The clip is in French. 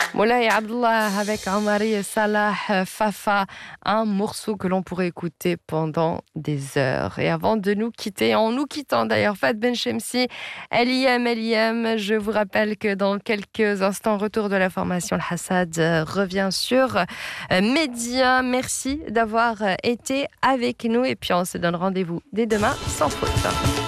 Moulay Abdullah avec Omari et Salah Fafa, un morceau que l'on pourrait écouter pendant des heures. Et avant de nous quitter, en nous quittant d'ailleurs, Fat Ben Chemsi, LIM, je vous rappelle que dans quelques instants, retour de la formation, le Hassad revient sur Média. Merci d'avoir été avec nous et puis on se donne rendez-vous dès demain sans faute.